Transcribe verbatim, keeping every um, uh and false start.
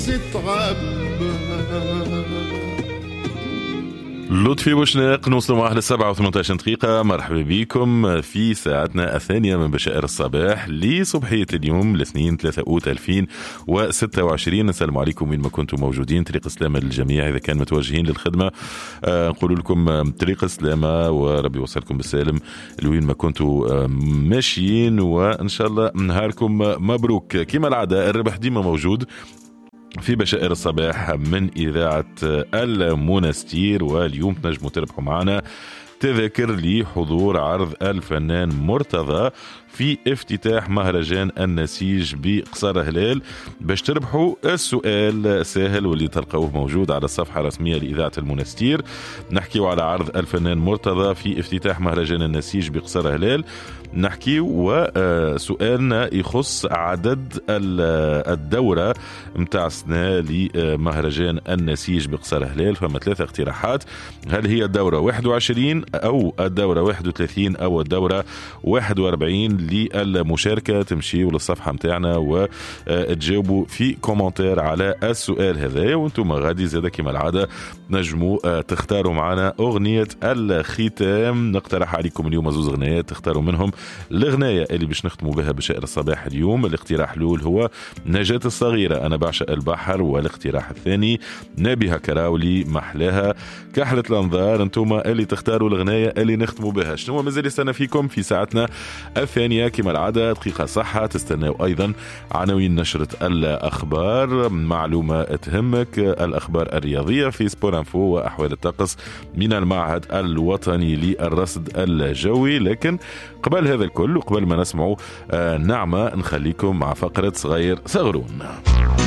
لطفي بوشناق نوصل معاه للسبعة وثمانية عشر دقيقة. مرحبا بكم في ساعتنا الثانية من بشائر الصباح لصبحية اليوم الاثنين ثلاثة أوت ألفين وستة وعشرين. نسلم عليكم وين ما كنتم موجودين. طريق السلامة للجميع إذا كان متوجهين للخدمة. آه نقول لكم طريق السلامة وربي يوصلكم بالسالم لوين ما كنتم آه ماشيين، وإن شاء الله نهاركم مبروك. كما العادة الربح ديما موجود في بشائر الصباح من إذاعة المنستير، واليوم تنجموا تربحوا معنا تذاكر لحضور عرض الفنان مرتضى في افتتاح مهرجان النسيج بقصر هلال. باش تربحوا السؤال سهل واللي تلقوه موجود على الصفحة الرسمية لإذاعة المنستير. نحكيو على عرض الفنان مرتضى في افتتاح مهرجان النسيج بقصر هلال. نحكيو وسؤالنا يخص عدد الدورة متاع السنة لمهرجان النسيج بقصر هلال. فما ثلاثة اقتراحات: هل هي الدورة واحد وعشرين أو الدورة واحد وثلاثين أو الدورة واحد وأربعين؟ للمشاركة تمشيوا للصفحة متاعنا وتجاوبوا في كومنتير على السؤال هذا، وانتم غادي زيادة كما العادة نجموا تختاروا معنا أغنية الختام. نقترح عليكم اليوم زوز غنايات تختاروا منهم الغناية اللي باش نختموا بها بشائر الصباح اليوم. الاقتراح الأول هو نجاة الصغيرة أنا بعشق البحر، والاقتراح الثاني نبيها كراولي محلاها كحلة الأنظار. انتم اللي تختاروا الغناية اللي نختموا بها. شنو مازال يستنى فيكم في ساعتنا الثانية كما العادة؟ دقيقة صحة، تستناوا أيضا عناوين نشرة الأخبار، معلومة تهمك، الأخبار الرياضية في سبور انفو، وأحوال الطقس من المعهد الوطني للرصد الجوي. لكن قبل هذا الكل وقبل ما نسمعوا نعمة نخليكم مع فقرة صغير صغرون.